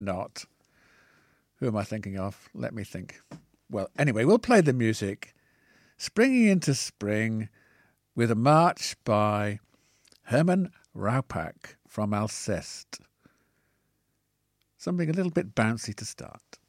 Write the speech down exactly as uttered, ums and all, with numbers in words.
not. Who am I thinking of? Let me think. Well, anyway, we'll play the music. Springing into Spring with a march by Herman Raupak from Alceste. Something a little bit bouncy to start.